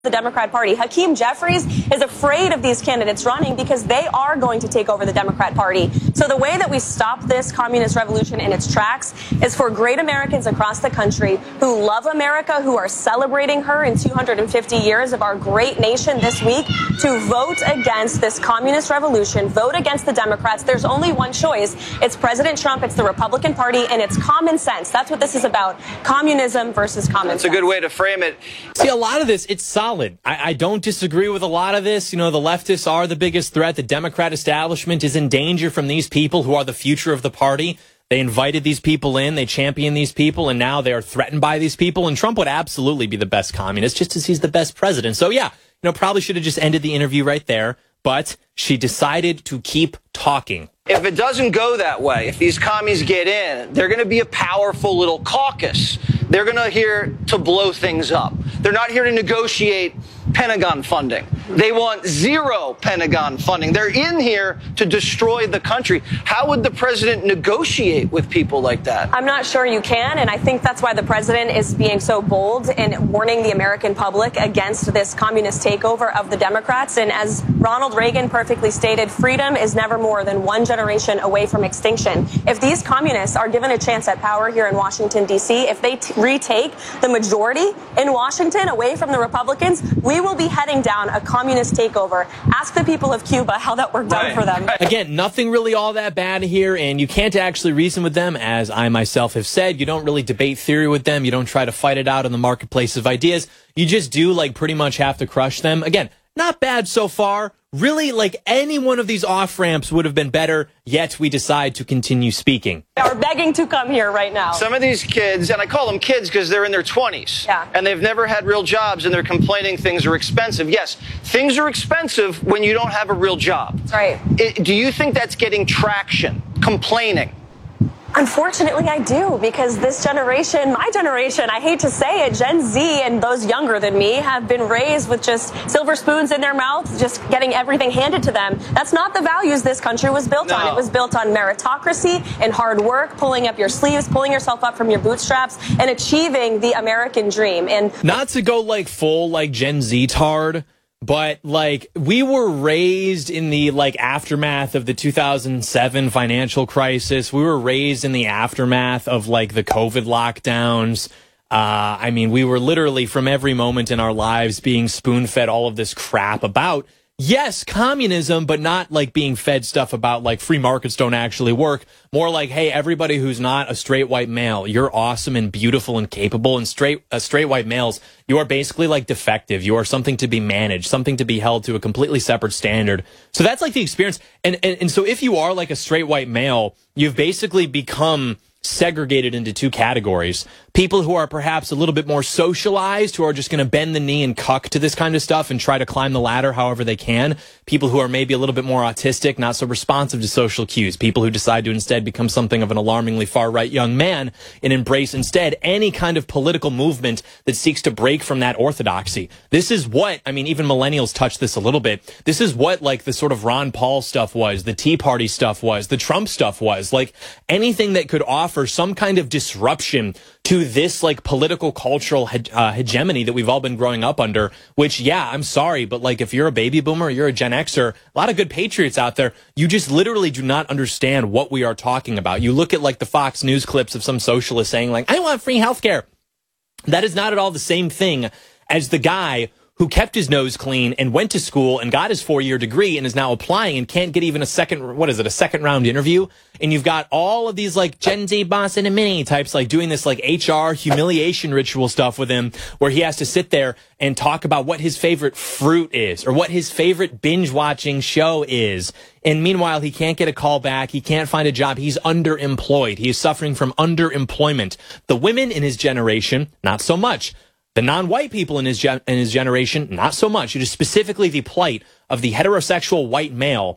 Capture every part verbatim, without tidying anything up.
the Democrat Party. Hakeem Jeffries is afraid of these candidates running because they are going to take over the Democrat Party. So the way that we stop this communist revolution in its tracks is for great Americans across the country who love America, who are celebrating her in two hundred fifty years of our great nation this week, to vote against this communist revolution, vote against the Democrats. There's only one choice. It's President Trump, it's the Republican Party, and it's common sense. That's what this is about. Communism versus common sense. That's a good way to frame it. See, a lot of this, it's solid. I, I don't disagree with a lot of this. You know, the leftists are the biggest threat. The Democrat establishment is in danger from these people who are the future of the party. They invited these people in, they champion these people, and now they are threatened by these people. And Trump would absolutely be the best communist just as he's the best president. So, yeah, you know, probably should have just ended the interview right there. But she decided to keep talking. If it doesn't go that way, if these commies get in, they're going to be a powerful little caucus. They're going to here to blow things up. They're not here to negotiate Pentagon funding. They want zero Pentagon funding. They're in here to destroy the country. How would the president negotiate with people like that? I'm not sure you can, and I think that's why the president is being so bold in warning the American public against this communist takeover of the Democrats. And as Ronald Reagan perfectly stated, freedom is never more than one generation away from extinction. If these communists are given a chance at power here in Washington, D C, if they t- retake the majority in Washington away from the Republicans, we will be heading down a communist takeover. Ask the people of Cuba how that worked Right. out for them. Again, nothing really all that bad here, and you can't actually reason with them. As I myself have said, you don't really debate theory with them. You don't try to fight it out in the marketplace of ideas. You just do, like, pretty much have to crush them. Again, not bad so far. Really, like, any one of these off-ramps would have been better, yet we decide to continue speaking. They are begging to come here right now. Some of these kids, and I call them kids because they're in their twenties, Yeah. and they've never had real jobs, and they're complaining things are expensive. Yes, things are expensive when you don't have a real job. That's right. It, do you think that's getting traction, complaining? Unfortunately, I do, because this generation, my generation, I hate to say it, Gen Z and those younger than me have been raised with just silver spoons in their mouths, just getting everything handed to them. That's not the values this country was built No. on. It was built on meritocracy and hard work, pulling up your sleeves, pulling yourself up from your bootstraps, and achieving the American dream. And Not to go, like, full, like, Gen Z-tard, but, like, we were raised in the, like, aftermath of the two thousand seven financial crisis. We were raised in the aftermath of, like, the COVID lockdowns. Uh, I mean, we were literally, from every moment in our lives, being spoon-fed all of this crap about, yes, communism, but not, like, being fed stuff about, like, free markets don't actually work. More like, hey, everybody who's not a straight white male, you're awesome and beautiful and capable, and straight uh, straight white males, you are basically, like, defective. You are something to be managed, something to be held to a completely separate standard. So that's, like, the experience. And, and, and so if you are, like, a straight white male, you've basically become segregated into two categories. People who are perhaps a little bit more socialized, who are just going to bend the knee and cuck to this kind of stuff and try to climb the ladder however they can. People who are maybe a little bit more autistic, not so responsive to social cues. People who decide to instead become something of an alarmingly far-right young man and embrace instead any kind of political movement that seeks to break from that orthodoxy. This is what, I mean, even millennials touch this a little bit. This is what, like, the sort of Ron Paul stuff was, the Tea Party stuff was, the Trump stuff was. Like, anything that could offer for some kind of disruption to this, like, political cultural he- uh, hegemony that we've all been growing up under, which, yeah, I'm sorry, but, like, if you're a baby boomer, you're a Gen Xer, a lot of good patriots out there, you just literally do not understand what we are talking about. You look at, like, the Fox News clips of some socialist saying, like, I want free healthcare. That is not at all the same thing as the guy who kept his nose clean and went to school and got his four-year degree and is now applying and can't get even a second, what is it, a second-round interview? And you've got all of these, like, Gen Z boss in a mini types, like, doing this, like, H R humiliation ritual stuff with him where he has to sit there and talk about what his favorite fruit is or what his favorite binge-watching show is. And meanwhile, he can't get a call back. He can't find a job. He's underemployed. He is suffering from underemployment. The women in his generation, not so much. The non-white people in his gen- in his generation, not so much. It is specifically the plight of the heterosexual white male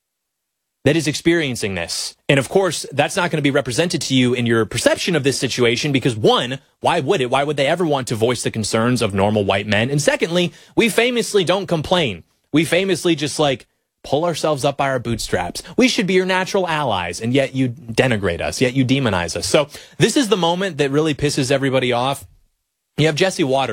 that is experiencing this. And of course, that's not going to be represented to you in your perception of this situation because, one, why would it? Why would they ever want to voice the concerns of normal white men? And secondly, we famously don't complain. We famously just, like, pull ourselves up by our bootstraps. We should be your natural allies, and yet you denigrate us, yet you demonize us. So this is the moment that really pisses everybody off. You have Jesse Waters,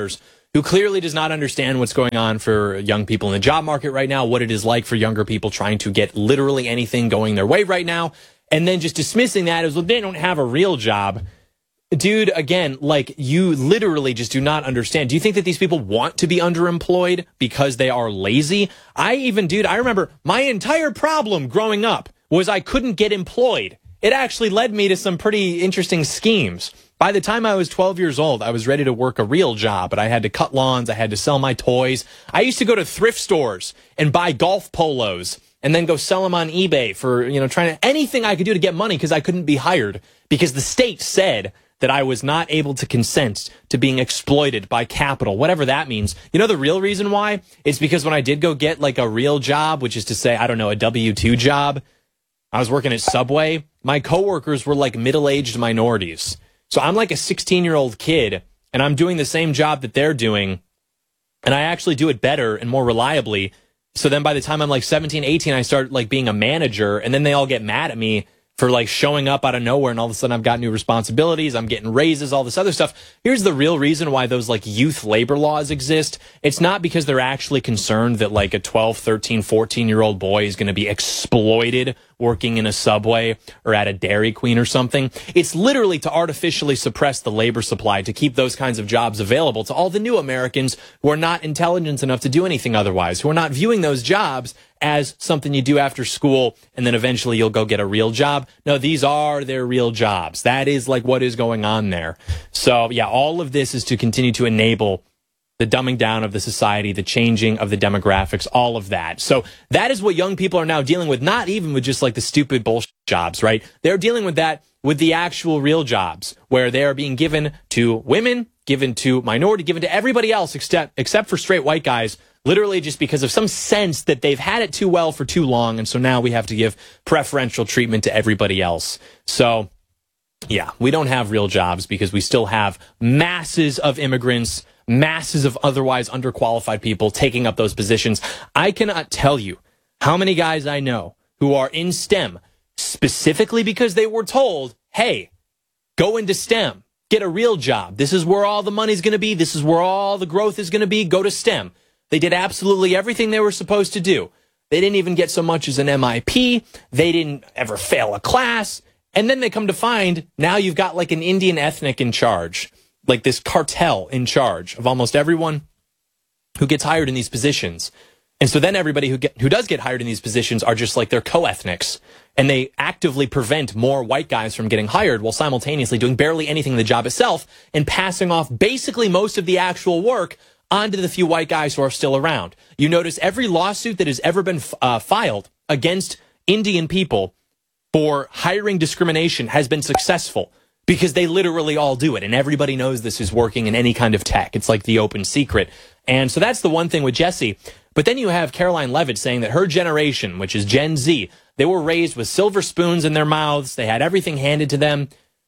who clearly does not understand what's going on for young people in the job market right now, what it is like for younger people trying to get literally anything going their way right now, and then just dismissing that as, well, they don't have a real job. Dude, again, like, you literally just do not understand. Do you think that these people want to be underemployed because they are lazy? I even, dude, I remember my entire problem growing up was I couldn't get employed. It actually led me to some pretty interesting schemes. By the time I was twelve years old, I was ready to work a real job, but I had to cut lawns. I had to sell my toys. I used to go to thrift stores and buy golf polos and then go sell them on eBay for, you know, trying to, anything I could do to get money because I couldn't be hired because the state said that I was not able to consent to being exploited by capital, whatever that means. You know the real reason why? It's because when I did go get like a real job, which is to say, I don't know, a W two job, I was working at Subway, my coworkers were like middle-aged minorities. So I'm like a sixteen-year-old kid, and I'm doing the same job that they're doing, and I actually do it better and more reliably. So then by the time I'm like seventeen, eighteen, I start like being a manager, and then they all get mad at me for like showing up out of nowhere, and all of a sudden I've got new responsibilities, I'm getting raises, all this other stuff. Here's the real reason why those like youth labor laws exist. It's not because they're actually concerned that like a twelve, thirteen, fourteen year old boy is going to be exploited working in a Subway or at a Dairy Queen or something. It's literally to artificially suppress the labor supply, to keep those kinds of jobs available to all the new Americans who are not intelligent enough to do anything otherwise, who are not viewing those jobs as something you do after school and then eventually you'll go get a real job. No, these are their real jobs. That is like what is going on there. So yeah, all of this is to continue to enable the dumbing down of the society, the changing of the demographics, all of that. So that is what young people are now dealing with, not even with just like the stupid bullshit jobs, right? They're dealing with that with the actual real jobs where they are being given to women, given to minority, given to everybody else except, except for straight white guys, literally just because of some sense that they've had it too well for too long. And so now we have to give preferential treatment to everybody else. So yeah, we don't have real jobs because we still have masses of immigrants, masses of otherwise underqualified people taking up those positions. I cannot tell you how many guys I know who are in STEM specifically because they were told, hey, go into STEM, get a real job. This is where all the money's going to be. This is where all the growth is going to be. Go to STEM. They did absolutely everything they were supposed to do. They didn't even get so much as an M I P. They didn't ever fail a class. And then they come to find now you've got like an Indian ethnic in charge, like this cartel in charge of almost everyone who gets hired in these positions. And so then everybody who get, who does get hired in these positions are just like they're co-ethnics. And they actively prevent more white guys from getting hired while simultaneously doing barely anything in the job itself and passing off basically most of the actual work onto the few white guys who are still around. You notice every lawsuit that has ever been uh, filed against Indian people for hiring discrimination has been successful because they literally all do it. And everybody knows this is working in any kind of tech. It's like the open secret. And so that's the one thing with Jesse. But then you have Caroline Levitt saying that her generation, which is Gen Z, they were raised with silver spoons in their mouths. They had everything handed to them.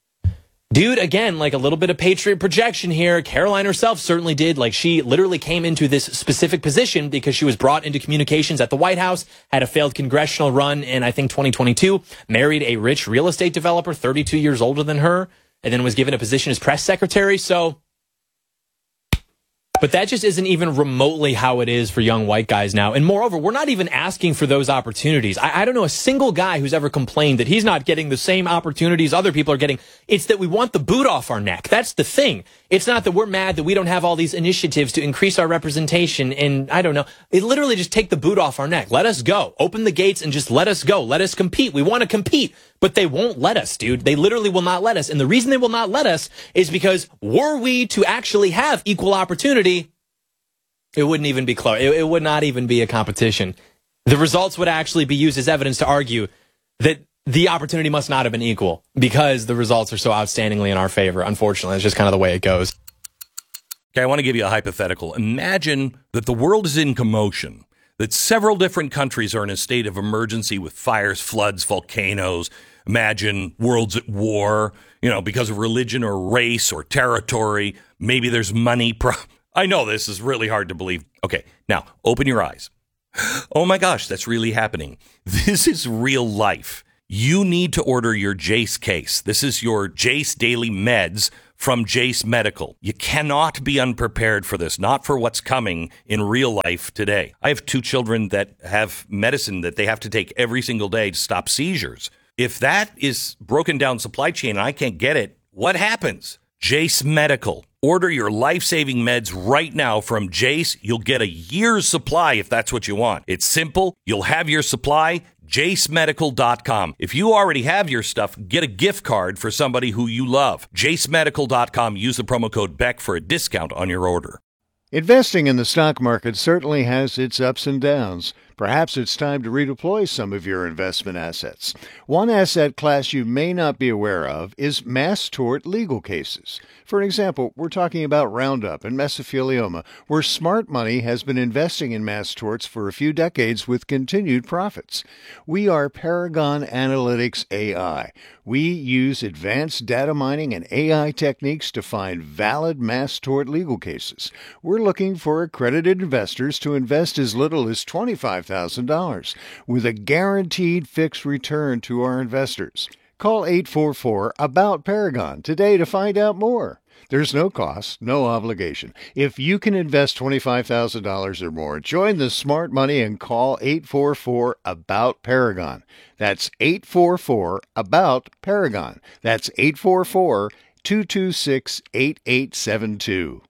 Dude, again, like a little bit of Patriot projection here. Caroline herself certainly did. Like she literally came into this specific position because she was brought into communications at the White House, had a failed congressional run in, I think, twenty twenty-two, married a rich real estate developer, thirty-two years older than her, and then was given a position as press secretary. So, but that just isn't even remotely how it is for young white guys now. And moreover, we're not even asking for those opportunities. I, I don't know a single guy who's ever complained that he's not getting the same opportunities other people are getting. It's that we want the boot off our neck. That's the thing. It's not that we're mad that we don't have all these initiatives to increase our representation. And I don't know. It literally just take the boot off our neck. Let us go. Open the gates and just let us go. Let us compete. We want to compete. But they won't let us, dude. They literally will not let us. And the reason they will not let us is because were we to actually have equal opportunity, it wouldn't even be close. It, it would not even be a competition. The results would actually be used as evidence to argue that the opportunity must not have been equal because the results are so outstandingly in our favor. Unfortunately, it's just kind of the way it goes. Okay, I want to give you a hypothetical. Imagine that the world is in commotion, that several different countries are in a state of emergency with fires, floods, volcanoes. Imagine worlds at war, you know, because of religion or race or territory. Maybe there's money. Pro- I know this is really hard to believe. Okay, now open your eyes. Oh my gosh, that's really happening. This is real life. You need to order your Jace case. This is your Jace Daily Meds from Jace Medical. You cannot be unprepared for this, not for what's coming in real life today. I have two children that have medicine that they have to take every single day to stop seizures. If that is broken down supply chain and I can't get it, what happens? Jace Medical. Order your life-saving meds right now from Jace. You'll get a year's supply if that's what you want. It's simple. You'll have your supply. jace medical dot com. If you already have your stuff, get a gift card for somebody who you love. jace medical dot com. Use the promo code Beck for a discount on your order. Investing in the stock market certainly has its ups and downs. Perhaps it's time to redeploy some of your investment assets. One asset class you may not be aware of is mass tort legal cases. For example, we're talking about Roundup and mesothelioma, where smart money has been investing in mass torts for a few decades with continued profits. We are Paragon Analytics A I. We use advanced data mining and A I techniques to find valid mass tort legal cases. We're looking for accredited investors to invest as little as twenty-five thousand dollars with a guaranteed fixed return to our investors. Call eight four four, ABOUT Paragon today to find out more. There's no cost, no obligation. If you can invest twenty-five thousand dollars or more, join the smart money and call eight four four, ABOUT Paragon. That's eight four four, ABOUT Paragon. That's eight four four, two two six, eight eight seven two.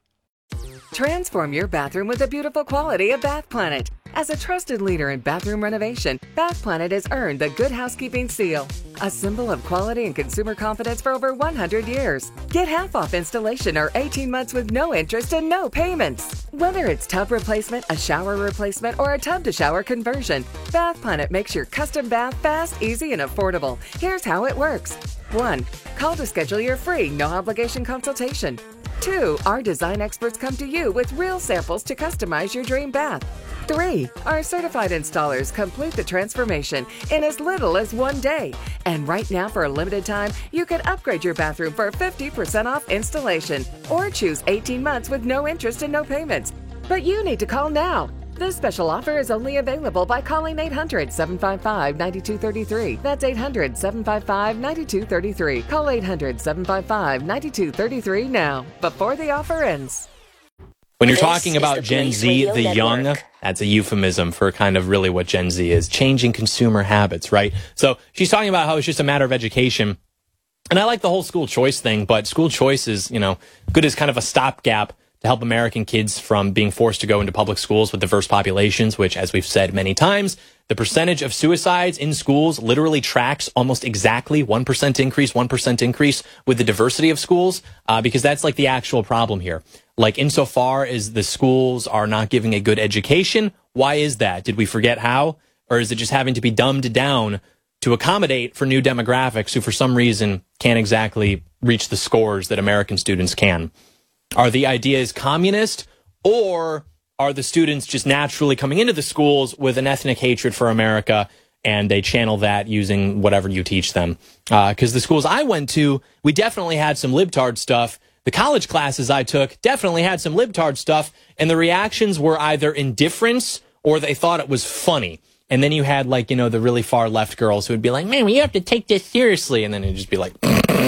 Transform your bathroom with the beautiful quality of Bath Planet. As a trusted leader in bathroom renovation, Bath Planet has earned the Good Housekeeping seal, a symbol of quality and consumer confidence for over one hundred years. Get half off installation or eighteen months with no interest and no payments. Whether it's tub replacement, a shower replacement, or a tub-to-shower conversion, Bath Planet makes your custom bath fast, easy, and affordable. Here's how it works. one. Call to schedule your free, no-obligation consultation. two. Our design experts come to you with real samples to customize your dream bath. three. Our certified installers complete the transformation in as little as one day. And right now, for a limited time, you can upgrade your bathroom for fifty percent off installation or choose eighteen months with no interest and no payments. But you need to call now. This special offer is only available by calling eight hundred, seven five five, nine two three three. That's eight hundred, seven five five, nine two three three. Call eight hundred, seven five five, nine two three three now, before the offer ends. When you're talking about Gen Z, the young, that's a euphemism for kind of really what Gen Z is, changing consumer habits, right? So she's talking about how it's just a matter of education. And I like the whole school choice thing, but school choice is, you know, good as kind of a stopgap to help American kids from being forced to go into public schools with diverse populations, which, as we've said many times, the percentage of suicides in schools literally tracks almost exactly one percent increase, one percent increase with the diversity of schools, uh, because that's like the actual problem here. Like, insofar as the schools are not giving a good education, why is that? Did we forget how? Or is it just having to be dumbed down to accommodate for new demographics who, for some reason, can't exactly reach the scores that American students can? Are the ideas communist, or are the students just naturally coming into the schools with an ethnic hatred for America, and they channel that using whatever you teach them? Because uh, the schools I went to, we definitely had some libtard stuff. The college classes I took definitely had some libtard stuff, and the reactions were either indifference or they thought it was funny. And then you had, like, you know, the really far left girls who would be like, man, you have to take this seriously. And then it'd just be like,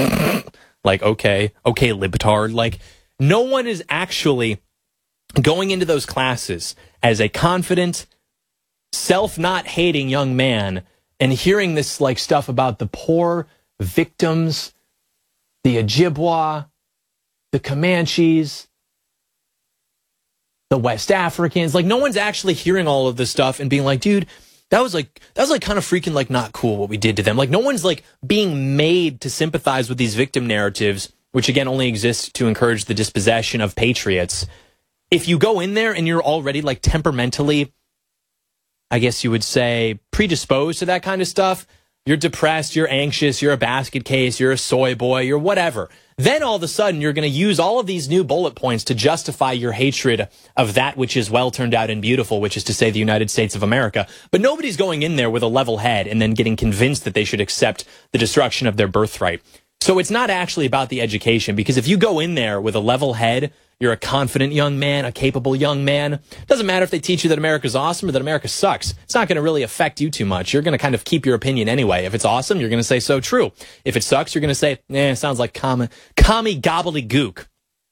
like, okay, okay, libtard. Like, no one is actually going into those classes as a confident, self-not hating young man and hearing this, like, stuff about the poor victims, the Ojibwa, the Comanches, the West Africans. Like, no one's actually hearing all of this stuff and being like, dude, that was like, that was like kind of freaking like not cool what we did to them. Like, no one's like being made to sympathize with these victim narratives, which again only exist to encourage the dispossession of patriots. If you go in there and you're already like temperamentally, I guess you would say, predisposed to that kind of stuff, you're depressed, you're anxious, you're a basket case, you're a soy boy, you're whatever. Then all of a sudden you're going to use all of these new bullet points to justify your hatred of that which is well turned out and beautiful, which is to say the United States of America. But nobody's going in there with a level head and then getting convinced that they should accept the destruction of their birthright. So it's not actually about the education, because if you go in there with a level head You're a confident young man, a capable young man. Doesn't matter if they teach you that America's awesome or that America sucks. It's not going to really affect you too much. You're going to kind of keep your opinion anyway. If it's awesome, you're going to say so true. If it sucks, you're going to say, eh, it sounds like commie, commie gobbledygook.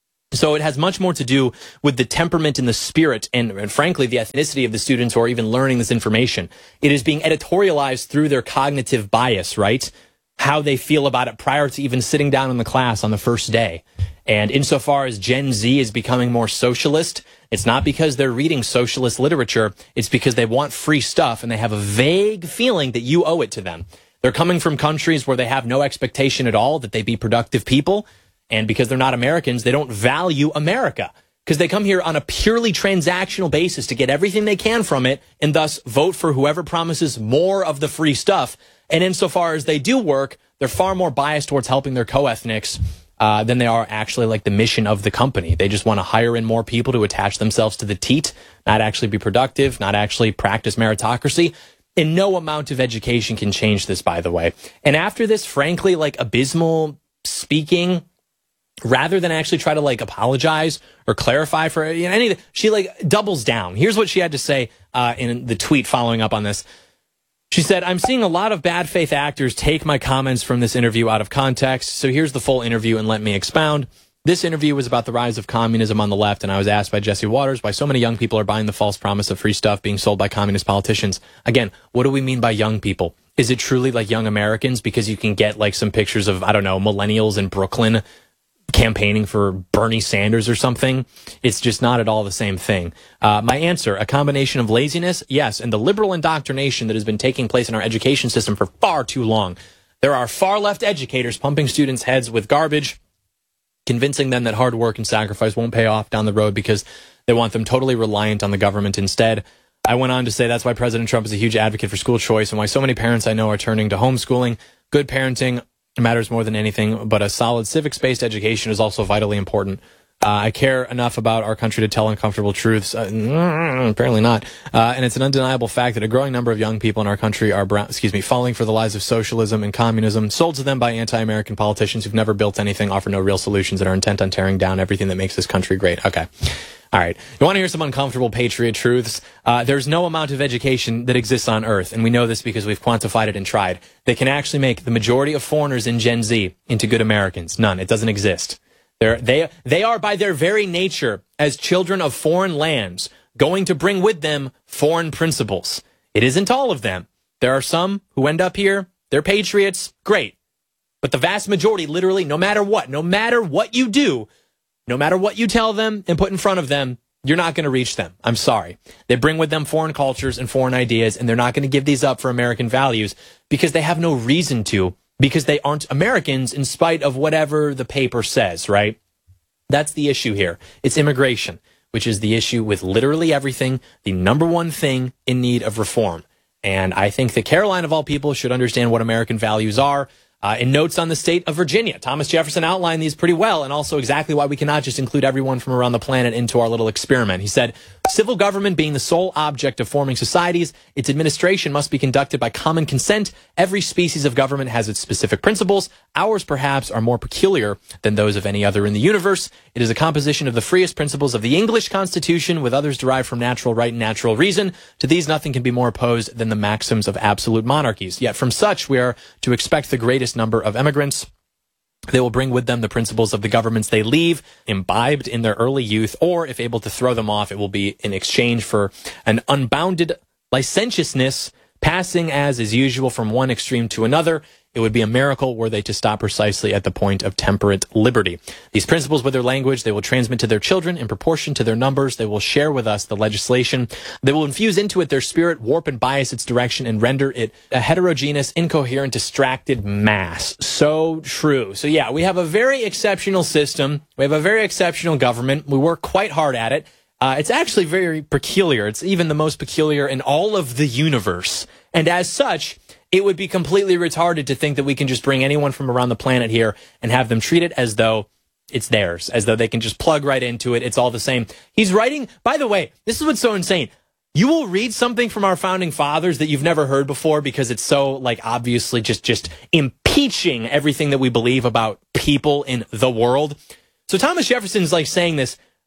So it has much more to do with the temperament and the spirit and, and frankly, the ethnicity of the students who are even learning this information. It is being editorialized through their cognitive bias, right? How they feel about it prior to even sitting down in the class on the first day. And insofar as Gen Z is becoming more socialist, it's not because they're reading socialist literature. It's because they want free stuff and they have a vague feeling that you owe it to them. They're coming from countries where they have no expectation at all that they be productive people. And because they're not Americans, they don't value America because they come here on a purely transactional basis to get everything they can from it and thus vote for whoever promises more of the free stuff. And insofar as they do work, they're far more biased towards helping their co-ethnics uh, than they are actually like the mission of the company. They just want to hire in more people to attach themselves to the teat, not actually be productive, not actually practice meritocracy. And no amount of education can change this, by the way. And after this, frankly, like abysmal speaking, rather than actually try to like apologize or clarify for you know, anything, she like doubles down. Here's what she had to say uh, in the tweet following up on this. She said, I'm seeing a lot of bad faith actors take my comments from this interview out of context. So here's the full interview and let me expound. This interview was about the rise of communism on the left, and I was asked by Jesse Waters why so many young people are buying the false promise of free stuff being sold by communist politicians. Again, what do we mean by young people? Is it truly like young Americans? Because you can get like some pictures of, I don't know, millennials in Brooklyn campaigning for Bernie Sanders or something. It's just not at all the same thing. Uh, my answer, a combination of laziness, yes, and the liberal indoctrination that has been taking place in our education system for far too long. There are far left educators pumping students' heads with garbage, convincing them that hard work and sacrifice won't pay off down the road because they want them totally reliant on the government instead. I went on to say that's why President Trump is a huge advocate for school choice and why so many parents I know are turning to homeschooling. Good parenting matters more than anything, but a solid civics-based education is also vitally important. Uh, I care enough about our country to tell uncomfortable truths. Uh, apparently not. Uh, and it's an undeniable fact that a growing number of young people in our country are, brown, excuse me, falling for the lies of socialism and communism, sold to them by anti-American politicians who've never built anything, offer no real solutions, and are intent on tearing down everything that makes this country great. Okay. All right. You want to hear some uncomfortable patriot truths? Uh, there's no amount of education that exists on Earth, and we know this because we've quantified it and tried, that can actually make the majority of foreigners in Gen Z into good Americans. None. It doesn't exist. They're, they, they are by their very nature, as children of foreign lands, going to bring with them foreign principles. It isn't all of them. There are some who end up here. They're patriots. Great. But the vast majority, literally, no matter what, no matter what you do, no matter what you tell them and put in front of them, you're not going to reach them. I'm sorry. They bring with them foreign cultures and foreign ideas, and they're not going to give these up for American values because they have no reason to, because they aren't Americans in spite of whatever the paper says, right? That's the issue here. It's immigration, which is the issue with literally everything, the number one thing in need of reform. And I think that Caroline, of all people, should understand what American values are. Uh, in Notes on the State of Virginia, Thomas Jefferson outlined these pretty well, and also exactly why we cannot just include everyone from around the planet into our little experiment. He said, civil government being the sole object of forming societies, its administration must be conducted by common consent. Every species of government has its specific principles. Ours, perhaps, are more peculiar than those of any other in the universe. It is a composition of the freest principles of the English Constitution, with others derived from natural right and natural reason. To these, nothing can be more opposed than the maxims of absolute monarchies. Yet from such, we are to expect the greatest number of emigrants. They will bring with them the principles of the governments they leave, imbibed in their early youth, or if able to throw them off, it will be in exchange for an unbounded licentiousness, passing as is usual from one extreme to another. It would be a miracle were they to stop precisely at the point of temperate liberty. These principles with their language, they will transmit to their children in proportion to their numbers. They will share with us the legislation. They will infuse into it their spirit, warp and bias its direction, and render it a heterogeneous, incoherent, distracted mass. So true. So yeah, we have a very exceptional system. We have a very exceptional government. We work quite hard at it. Uh, it's actually very peculiar. It's even the most peculiar in all of the universe. And as such, it would be completely retarded to think that we can just bring anyone from around the planet here and have them treat it as though it's theirs, as though they can just plug right into it. It's all the same. He's writing, by the way, this is what's so insane. You will read something from our founding fathers that you've never heard before because it's so, like, obviously just, just impeaching everything that we believe about people in the world. So Thomas Jefferson's, like, saying this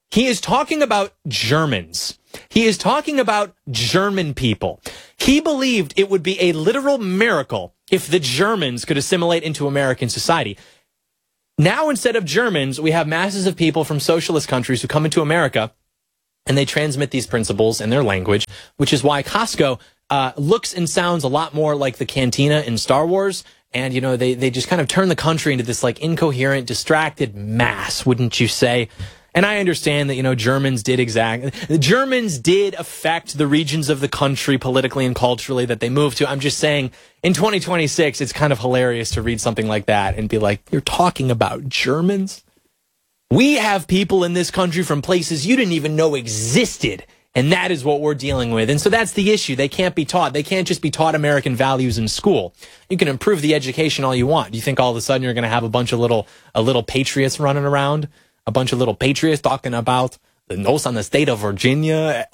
He is talking about Germans. He is talking about German people. He believed it would be a literal miracle if the Germans could assimilate into American society. Now, instead of Germans, we have masses of people from socialist countries who come into America and they transmit these principles in their language, which is why Costco uh, looks and sounds a lot more like the Cantina in Star Wars. And, you know, they, they just kind of turn the country into this like incoherent, distracted mass, wouldn't you say? And I understand that, you know, Germans did exactly, the Germans did affect the regions of the country politically and culturally that they moved to. I'm just saying in twenty twenty-six, it's kind of hilarious to read something like that and be like, you're talking about Germans? We have people in this country from places you didn't even know existed. And that is what we're dealing with. And so that's the issue. They can't be taught. They can't just be taught American values in school. You can improve the education all you want. Do you think all of a sudden you're going to have a bunch of little, a little patriots running around? A bunch of little patriots talking about the nose on the state of Virginia.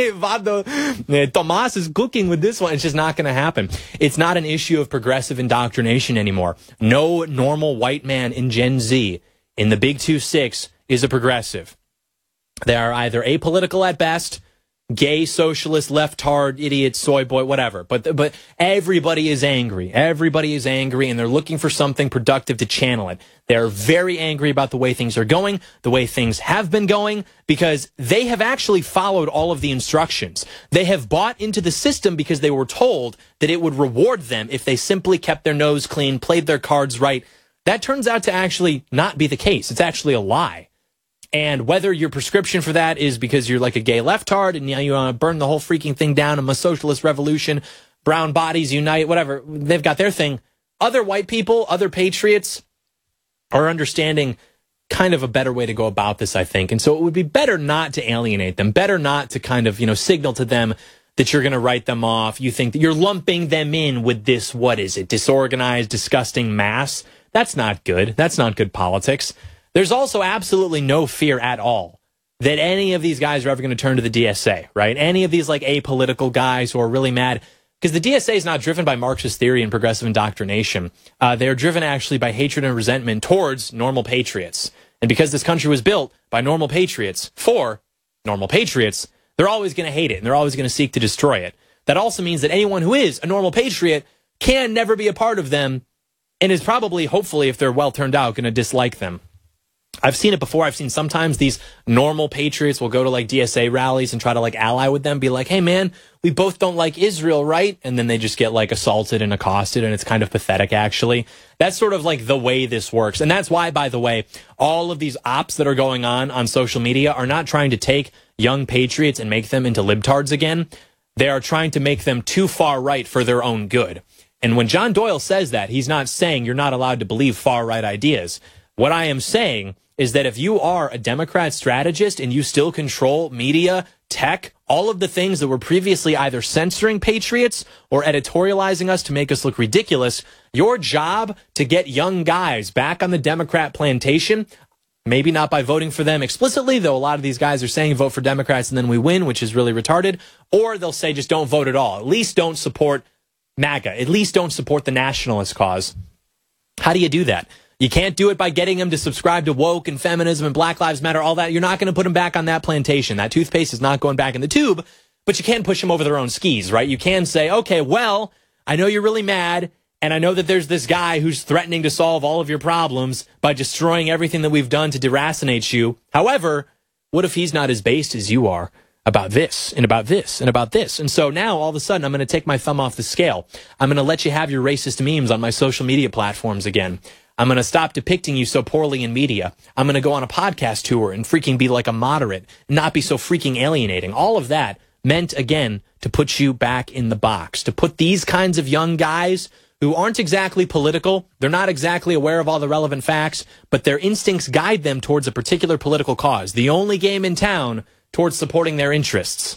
Tomas is cooking with this one. It's just not going to happen. It's not an issue of progressive indoctrination anymore. No normal white man in Gen Z in the Big Two Six is a progressive. They are either apolitical at best, gay, socialist, left-hard, idiot, soy boy, whatever. But but everybody is angry. Everybody is angry, and they're looking for something productive to channel it. They're very angry about the way things are going, the way things have been going, because they have actually followed all of the instructions. They have bought into the system because they were told that it would reward them if they simply kept their nose clean, played their cards right. That turns out to actually not be the case. It's actually a lie. And whether your prescription for that is because you're like a gay leftard and now you want to burn the whole freaking thing down in a socialist revolution, brown bodies unite, whatever, they've got their thing. Other white people, other patriots are understanding kind of a better way to go about this, I think. And so it would be better not to alienate them, better not to kind of, you know, signal to them that you're going to write them off. You think that you're lumping them in with this, what is it, disorganized, disgusting mass. That's not good. That's not good politics. There's also absolutely no fear at all that any of these guys are ever going to turn to the D S A, right? Any of these like apolitical guys who are really mad, because the D S A is not driven by Marxist theory and progressive indoctrination. Uh, they're driven actually by hatred and resentment towards normal patriots. And because this country was built by normal patriots for normal patriots, they're always going to hate it and they're always going to seek to destroy it. That also means that anyone who is a normal patriot can never be a part of them and is probably, hopefully, if they're well turned out, going to dislike them. I've seen it before. I've seen sometimes these normal patriots will go to like D S A rallies and try to like ally with them, be like, hey man, we both don't like Israel, right? And then they just get like assaulted and accosted, and it's kind of pathetic actually. That's sort of like the way this works. And that's why, by the way, all of these ops that are going on on social media are not trying to take young patriots and make them into libtards again. They are trying to make them too far right for their own good. And when John Doyle says that, he's not saying you're not allowed to believe far right ideas. What I am saying is that if you are a Democrat strategist and you still control media, tech, all of the things that were previously either censoring patriots or editorializing us to make us look ridiculous, your job to get young guys back on the Democrat plantation, maybe not by voting for them explicitly, though a lot of these guys are saying vote for Democrats and then we win, which is really retarded, or they'll say just don't vote at all. At least don't support MAGA. At least don't support the nationalist cause. How do you do that? You can't do it by getting them to subscribe to woke and feminism and Black Lives Matter, all that. You're not going to put them back on that plantation. That toothpaste is not going back in the tube, but you can push them over their own skis, right? You can say, okay, well, I know you're really mad, and I know that there's this guy who's threatening to solve all of your problems by destroying everything that we've done to deracinate you. However, what if he's not as based as you are about this and about this and about this? And so now all of a sudden I'm going to take my thumb off the scale. I'm going to let you have your racist memes on my social media platforms again. I'm going to stop depicting you so poorly in media. I'm going to go on a podcast tour and freaking be like a moderate, not be so freaking alienating. All of that meant, again, to put you back in the box, to put these kinds of young guys who aren't exactly political, they're not exactly aware of all the relevant facts, but their instincts guide them towards a particular political cause, the only game in town towards supporting their interests.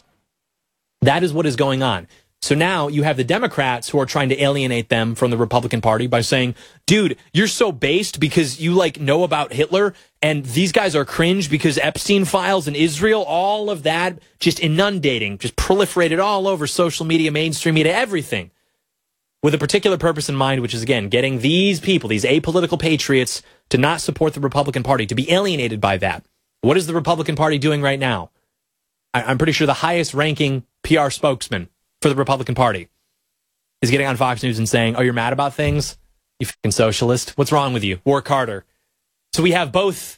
That is what is going on. So now you have the Democrats who are trying to alienate them from the Republican Party by saying, dude, you're so based because you like know about Hitler, and these guys are cringe because Epstein files in Israel, all of that just inundating, just proliferated all over social media, mainstream media, everything, with a particular purpose in mind, which is, again, getting these people, these apolitical patriots, to not support the Republican Party, to be alienated by that. What is the Republican Party doing right now? I, I'm pretty sure the highest ranking P R spokesman for the Republican Party is getting on Fox News and saying, oh, you're mad about things? You fucking socialist. What's wrong with you? Work harder. So we have both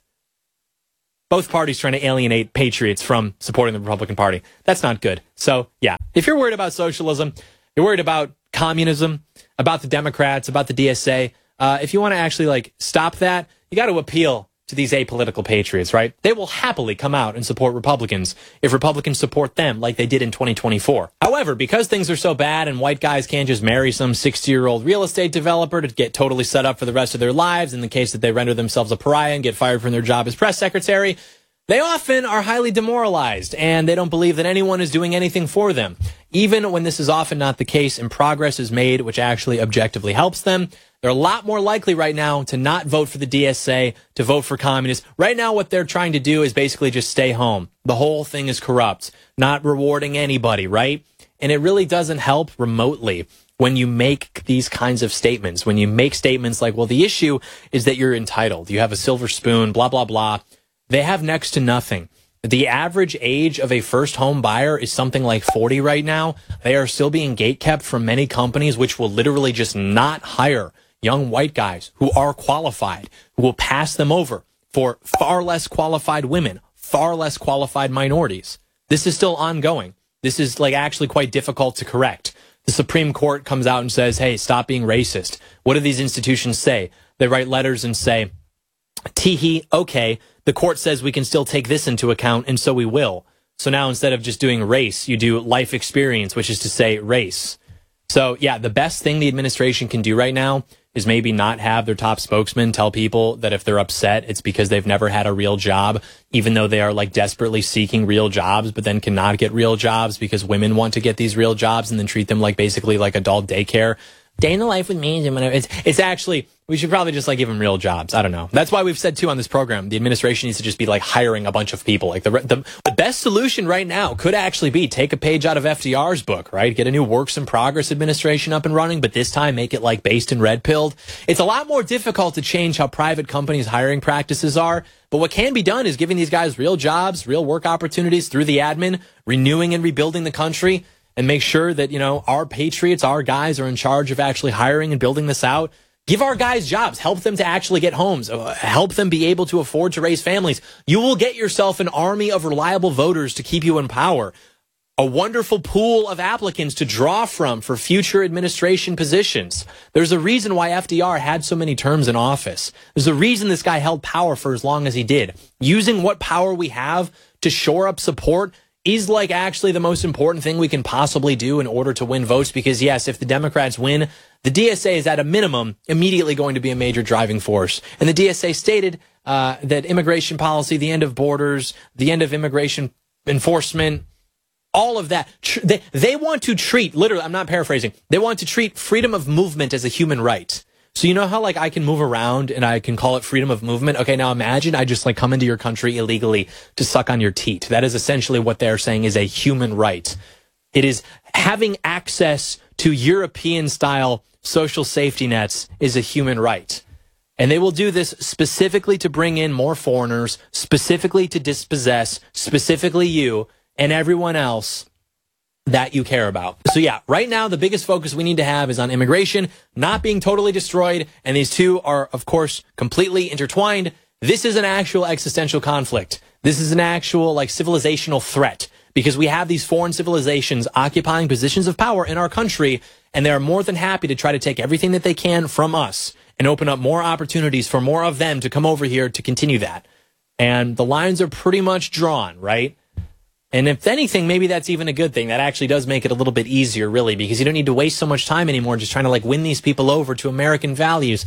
both parties trying to alienate patriots from supporting the Republican Party. That's not good. So, yeah, if you're worried about socialism, you're worried about communism, about the Democrats, about the D S A, uh, if you want to actually, like, stop that, you got to appeal to these apolitical patriots, right? They will happily come out and support Republicans if Republicans support them like they did in twenty twenty-four. However, because things are so bad and white guys can't just marry some sixty-year-old real estate developer to get totally set up for the rest of their lives in the case that they render themselves a pariah and get fired from their job as press secretary, they often are highly demoralized and they don't believe that anyone is doing anything for them. Even when this is often not the case and progress is made, which actually objectively helps them, they're a lot more likely right now to not vote for the D S A, to vote for communists. Right now, what they're trying to do is basically just stay home. The whole thing is corrupt, not rewarding anybody, right? And it really doesn't help remotely when you make these kinds of statements, when you make statements like, well, the issue is that you're entitled. You have a silver spoon, blah, blah, blah. They have next to nothing. The average age of a first home buyer is something like forty right now. They are still being gatekept from many companies, which will literally just not hire young white guys who are qualified, who will pass them over for far less qualified women, far less qualified minorities. This is still ongoing. This is like actually quite difficult to correct. The Supreme Court comes out and says, hey, stop being racist. What do these institutions say? They write letters and say, tee-hee, okay, the court says we can still take this into account, and so we will. So now instead of just doing race, you do life experience, which is to say race. So, yeah, the best thing the administration can do right now is maybe not have their top spokesman tell people that if they're upset, it's because they've never had a real job, even though they are like desperately seeking real jobs, but then cannot get real jobs because women want to get these real jobs and then treat them like basically like adult daycare. Day in the life with me. It's, it's actually, we should probably just like give them real jobs. I don't know. That's why we've said too on this program, the administration needs to just be like hiring a bunch of people. Like the, the, the best solution right now could actually be take a page out of F D R's book, right? Get a new works in progress administration up and running, but this time make it like based in red pilled. It's a lot more difficult to change how private companies' hiring practices are. But what can be done is giving these guys real jobs, real work opportunities through the admin, renewing and rebuilding the country, and make sure that, you know, our patriots, our guys are in charge of actually hiring and building this out. Give our guys jobs. Help them to actually get homes. Help them be able to afford to raise families. You will get yourself an army of reliable voters to keep you in power. A wonderful pool of applicants to draw from for future administration positions. There's a reason why F D R had so many terms in office. There's a reason this guy held power for as long as he did. Using what power we have to shore up support is like actually the most important thing we can possibly do in order to win votes. Because yes, if the Democrats win, the D S A is at a minimum immediately going to be a major driving force. And the D S A stated uh, that immigration policy, the end of borders, the end of immigration enforcement, all of that, tr- they, they want to treat, literally, I'm not paraphrasing, they want to treat freedom of movement as a human right. So you know how like I can move around and I can call it freedom of movement? Okay, now imagine I just like come into your country illegally to suck on your teat. That is essentially what they're saying is a human right. It is having access to European-style social safety nets is a human right. And they will do this specifically to bring in more foreigners, specifically to dispossess, specifically you and everyone else that you care about. So yeah, right now, the biggest focus we need to have is on immigration not being totally destroyed. And these two are, of course, completely intertwined. This is an actual existential conflict. This is an actual like civilizational threat because we have these foreign civilizations occupying positions of power in our country. And they're more than happy to try to take everything that they can from us and open up more opportunities for more of them to come over here to continue that. And the lines are pretty much drawn, right? And if anything, maybe that's even a good thing. That actually does make it a little bit easier, really, because you don't need to waste so much time anymore just trying to like win these people over to American values.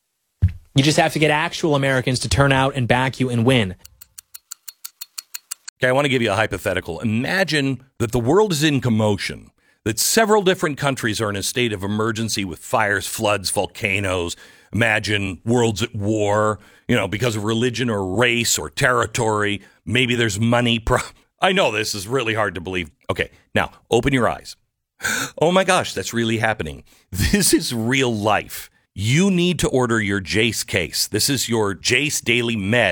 You just have to get actual Americans to turn out and back you and win. Okay, I want to give you a hypothetical. Imagine that the world is in commotion, that several different countries are in a state of emergency with fires, floods, volcanoes. Imagine world's at war, you know, because of religion or race or territory. Maybe there's money problems. I know this is really hard to believe. Okay, now open your eyes. Oh my gosh, that's really happening. This is real life. You need to order your Jace case. This is your Jace Daily Meds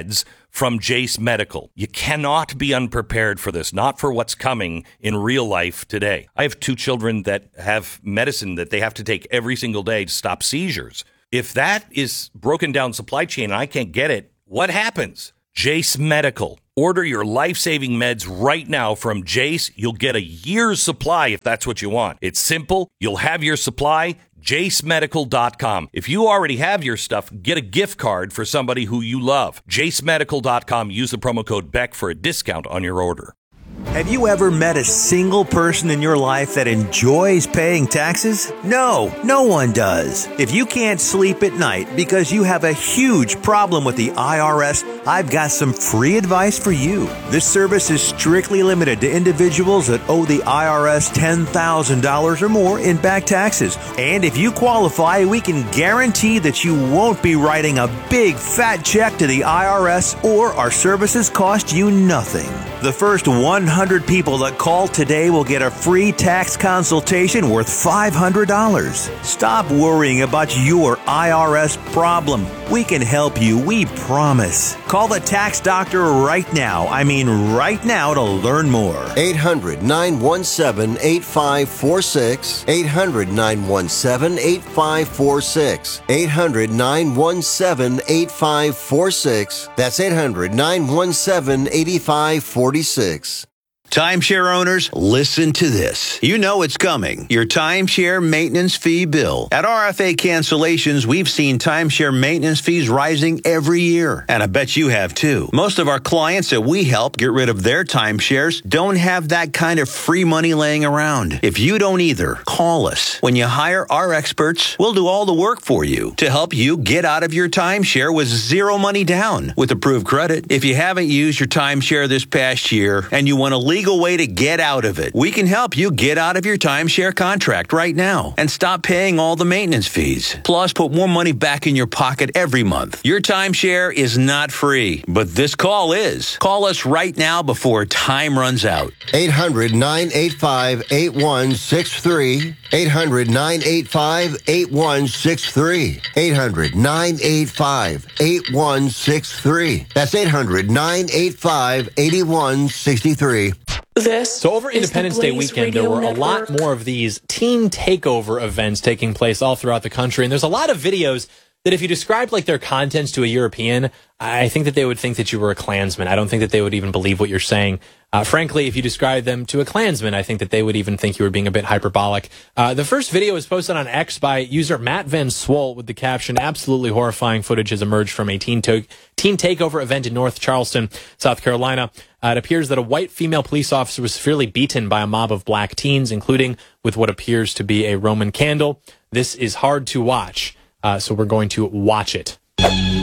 from Jace Medical. You cannot be unprepared for this, not for what's coming in real life today. I have two children that have medicine that they have to take every single day to stop seizures. If that is broken down supply chain and I can't get it, what happens? Jace Medical. Order your life-saving meds right now from Jace. You'll get a year's supply if that's what you want. It's simple. You'll have your supply. jace medical dot com. If you already have your stuff, get a gift card for somebody who you love. jace medical dot com. Use the promo code Beck for a discount on your order. Have you ever met a single person in your life that enjoys paying taxes? No, no one does. If you can't sleep at night because you have a huge problem with the I R S, I've got some free advice for you. This service is strictly limited to individuals that owe the I R S ten thousand dollars or more in back taxes. And if you qualify, we can guarantee that you won't be writing a big fat check to the I R S, or our services cost you nothing. The first one hundred people that call today will get a free tax consultation worth five hundred dollars. Stop worrying about your I R S problem. We can help you, we promise. Call the tax doctor right now. I mean right now to learn more. eight hundred, nine one seven, eight five four six. eight hundred, nine one seven, eight five four six. eight hundred, nine one seven, eight five four six. That's eight hundred, nine one seven, eight five four six. Timeshare owners, listen to this. You know it's coming. Your timeshare maintenance fee bill. At R F A Cancellations, we've seen timeshare maintenance fees rising every year. And I bet you have too. Most of our clients that we help get rid of their timeshares don't have that kind of free money laying around. If you don't either, call us. When you hire our experts, we'll do all the work for you to help you get out of your timeshare with zero money down with approved credit. If you haven't used your timeshare this past year and you want to leave legal way to get out of it. We can help you get out of your timeshare contract right now and stop paying all the maintenance fees. Plus, put more money back in your pocket every month. Your timeshare is not free, but this call is. Call us right now before time runs out. eight hundred, nine eight five, eight one six three. eight hundred, nine eight five, eight one six three. eight hundred, nine eight five, eight one six three. That's eight hundred, nine eight five, eight one six three. This so over Independence Day weekend, there were a lot more of these teen takeover events taking place all throughout the country. And there's a lot of videos that if you described like their contents to a European, I think that they would think that you were a Klansman. I don't think that they would even believe what you're saying. Uh, frankly, if you described them to a Klansman, I think that they would even think you were being a bit hyperbolic. Uh, the first video was posted on X by user Matt Van Swol with the caption, "Absolutely horrifying footage has emerged from a teen, to- teen takeover event in North Charleston, South Carolina. Uh, it appears that a white female police officer was severely beaten by a mob of black teens, including with what appears to be a Roman candle. This is hard to watch, uh, so we're going to watch it."